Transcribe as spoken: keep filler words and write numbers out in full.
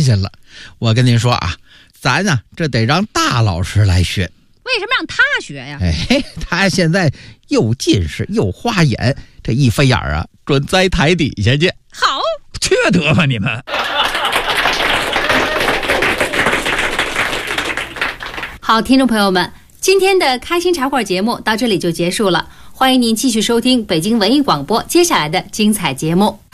心了。我跟您说啊，咱啊这得让大老师来学。 为什么让他学呀？ 哎，他现在又近视又花眼，这一飞眼啊，准在台底下去。 好， 缺德吧你们！ 好，听众朋友们，今天的开心茶馆节目到这里就结束了，欢迎您继续收听北京文艺广播接下来的精彩节目。